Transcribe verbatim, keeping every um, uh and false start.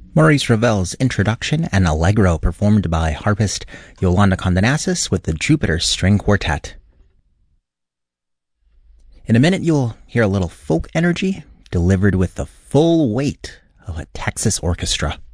Maurice Ravel's Introduction and Allegro performed by harpist Yolanda Condenasis with the Jupiter String Quartet. In a minute you'll hear a little folk energy delivered with the full weight of a Texas orchestra.